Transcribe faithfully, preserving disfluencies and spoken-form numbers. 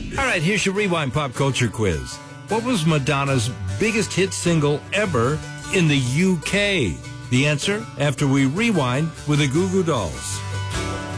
All right, here's your Rewind Pop Culture Quiz. What was Madonna's biggest hit single ever in the U K? The answer after we rewind with the Goo Goo Dolls.